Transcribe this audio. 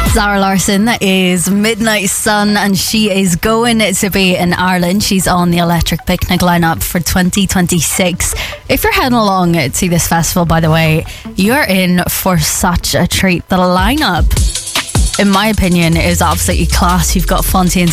Zara Larsson is Midnight Sun, and she is going to be in Ireland. She's on the Electric Picnic lineup for 2026. If you're heading along to this festival, by the way, you're in for such a treat. The lineup, in my opinion, is absolutely class. You've got Fontaine